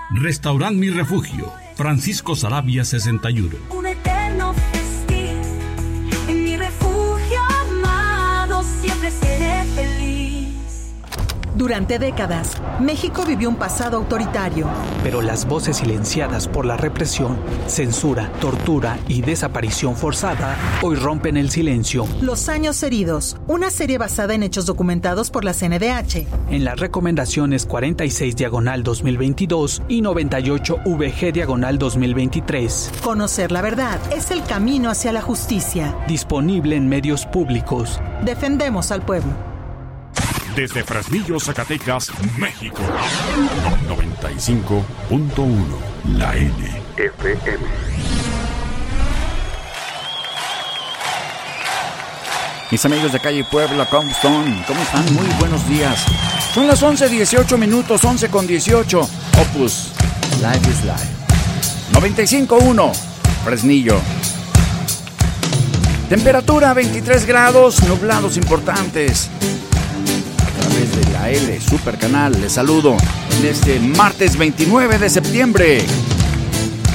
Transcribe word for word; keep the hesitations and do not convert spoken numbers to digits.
Restaurant Mi Refugio, Francisco Saravia sesenta y uno. Un eterno festín, en mi refugio amado siempre seré feliz. Durante décadas, México vivió un pasado autoritario. Pero las voces silenciadas por la represión, censura, tortura y desaparición forzada hoy rompen el silencio. Los años heridos, una serie basada en hechos documentados por la C N D H. En las recomendaciones cuarenta y seis diagonal dos mil veintidós y noventa y ocho V G diagonal dos mil veintitrés. Conocer la verdad es el camino hacia la justicia. Disponible en medios públicos. Defendemos al pueblo. Desde Fresnillo, Zacatecas, México. noventa y cinco punto uno. La N F M. Mis amigos de Calle Puebla, Compton, ¿cómo están? Muy buenos días. Son las once dieciocho minutos, once con dieciocho. Opus, Life is Life. noventa y cinco punto uno, Fresnillo. Temperatura veintitrés grados, nublados importantes. De la L Super Canal, les saludo en este martes veintinueve de septiembre.